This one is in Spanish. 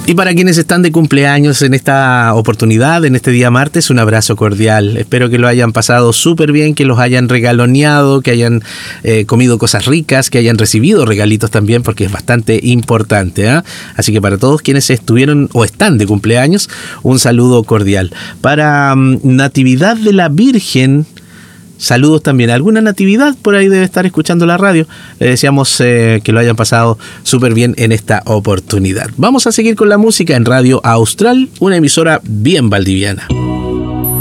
Y para quienes están de cumpleaños en esta oportunidad, en este día martes, un abrazo cordial. Espero que lo hayan pasado súper bien, que los hayan regaloneado, que hayan comido cosas ricas, que hayan recibido regalitos también, porque es bastante importante, ¿eh? Así que para todos quienes estuvieron o están de cumpleaños, un saludo cordial. Para Natividad de la Virgen, saludos también. ¿Alguna natividad por ahí debe estar escuchando la radio? Le deseamos que lo hayan pasado súper bien en esta oportunidad. Vamos a seguir con la música en Radio Austral, una emisora bien valdiviana.